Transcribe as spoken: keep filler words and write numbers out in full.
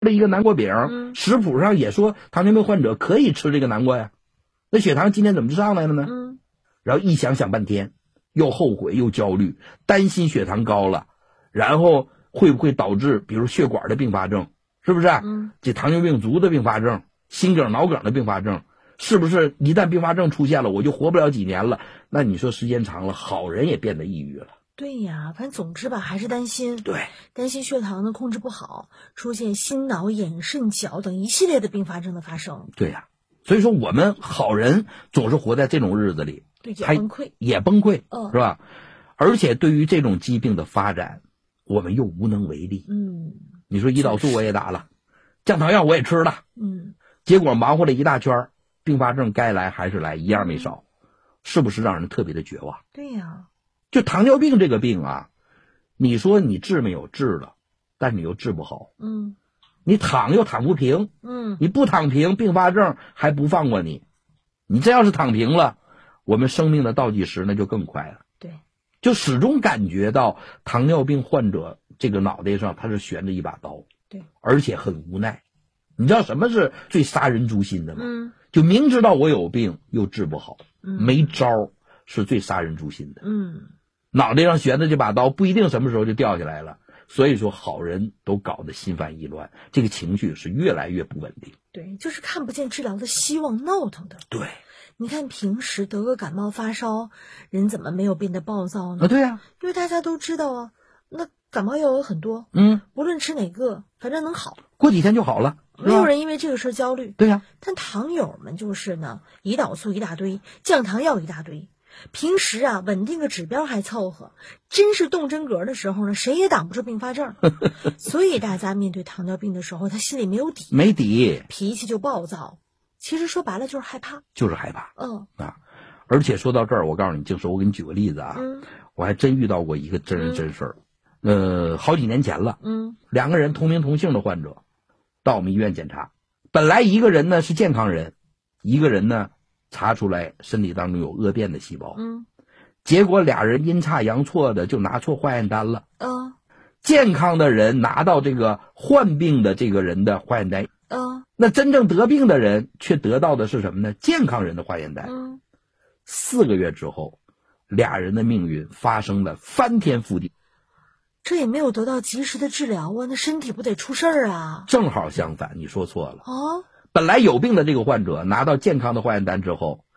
了一个南瓜饼， 嗯食谱上也说糖尿病患者可以吃这个南瓜呀，那血糖今天怎么就上来了呢？ 嗯， 然后一想想半天，又后悔又焦虑，担心血糖高了，然后会不会导致比如血管的并发症，是不是？ 嗯， 这糖尿病足的并发症，心梗脑梗的并发症，是不是一旦并发症出现了，我就活不了几年了？那你说时间长了，好人也变得抑郁了。 对呀，反正总之吧，还是担心， 对， 担心血糖呢控制不好，出现心脑眼肾脚等一系列的并发症的发生。 对呀，所以说我们好人总是活在这种日子里， 对，也还崩溃， 也崩溃， 嗯是吧？而且对于这种疾病的发展，我们又无能为力。 嗯你说胰岛素我也打了，降糖药我也吃了， 嗯， 结果忙活了一大圈，并发症该来还是来，一样没少，是不是让人特别的绝望？ 对呀， 就糖尿病这个病啊，你说你治没有治了，但你又治不好， 嗯你躺又躺不平， 嗯， 你不躺平，并发症还不放过你，你这要是躺平了，我们生命的倒计时那就更快了。 对， 就始终感觉到糖尿病患者这个脑袋上他是悬着一把刀， 对， 而且很无奈。你知道什么是最杀人诛心的吗？ 嗯就明知道我有病又治不好， 嗯没招，是最杀人诛心的。 嗯， 脑袋上悬着这把刀，不一定什么时候就掉下来了。所以说，好人都搞得心烦意乱，这个情绪是越来越不稳定。 对，就是看不见治疗的希望，闹腾的。 对你看平时得个感冒发烧，人怎么没有变得暴躁呢？ 啊，对呀、 因为大家都知道啊，那感冒药有很多， 嗯， 无论吃哪个，反正能好， 过几天就好了，是吧没有人因为这个事儿焦虑。 对呀、 但糖友们就是呢，胰岛素一大堆，降糖药一大堆，平时啊稳定个指标还凑合，真是动真格的时候呢，谁也挡不住并发症。所以大家面对糖尿病的时候，他心里没有底， 没底， 脾气就暴躁。其实说白了就是害怕。 就是害怕嗯啊。而且说到这儿，我告诉你，静说，我给你举个例子啊， 嗯我还真遇到过一个真人真事儿。呃，好几年前了， 嗯两个人同名同姓的患者到我们医院检查，本来一个人呢是健康人，一个人呢查出来身体当中有恶变的细胞， 嗯结果俩人阴差阳错的就拿错化验单了。 嗯健康的人拿到这个患病的这个人的化验单， 嗯那真正得病的人却得到的是什么呢？健康人的化验单。 嗯， 四个月之后，俩人的命运发生了翻天覆地。 这也没有得到及时的治疗啊，那身体不得出事儿啊？ 正好相反，你说错了。 啊， 本来有病的这个患者拿到健康的化验单之后，